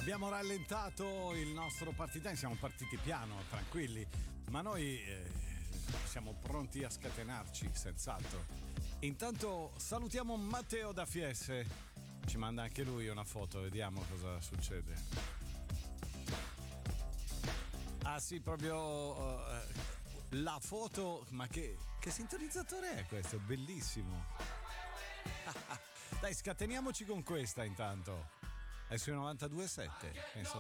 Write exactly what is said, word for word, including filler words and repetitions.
Abbiamo rallentato il nostro partitime, siamo partiti piano, tranquilli, ma noi eh, siamo pronti a scatenarci, senz'altro. Intanto salutiamo Matteo da Fiesse, ci manda anche lui una foto, vediamo cosa succede. Ah sì, proprio uh, la foto, ma che, che sintonizzatore è questo? Bellissimo. Dai, scateniamoci con questa intanto. È sui novantadue virgola sette, penso